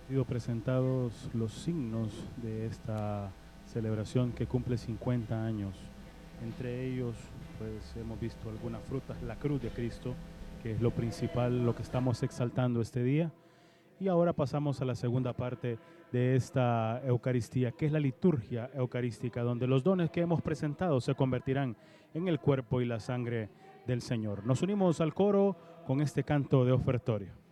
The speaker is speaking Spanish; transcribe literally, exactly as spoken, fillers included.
Han sido presentados los signos de esta celebración que cumple cincuenta años. Entre ellos, pues hemos visto algunas frutas, la cruz de Cristo, que es lo principal, lo que estamos exaltando este día. Y ahora pasamos a la segunda parte de esta Eucaristía, que es la liturgia eucarística, donde los dones que hemos presentado se convertirán en el cuerpo y la sangre del Señor. Nos unimos al coro con este canto de ofertorio.